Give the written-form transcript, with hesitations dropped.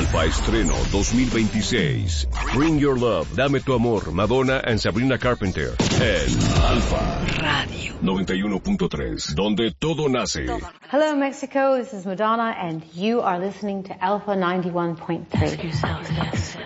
Alfa estreno 2026. Bring Your Love, Dame Tu Amor, Madonna and Sabrina Carpenter. En Alfa Radio 91.3, donde todo nace. Hello Mexico, this is Madonna and you are listening to Alpha 91.3.